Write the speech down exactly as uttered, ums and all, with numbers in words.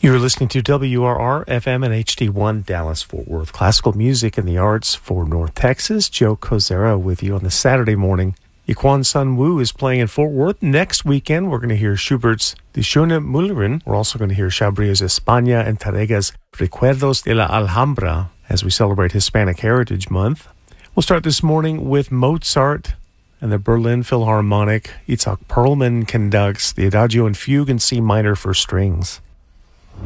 You're listening to W R R F M and H D one Dallas-Fort Worth. Classical music and the arts for North Texas. Joe Kozera with you on the Saturday morning. Iquan Sun Wu is playing in Fort Worth. Next weekend, we're going to hear Schubert's Die Schöne Müllerin. We're also going to hear Chabria's España and Tarega's Recuerdos de la Alhambra as we celebrate Hispanic Heritage Month. We'll start this morning with Mozart and the Berlin Philharmonic. Itzhak Perlman conducts the Adagio and Fugue in C minor for strings.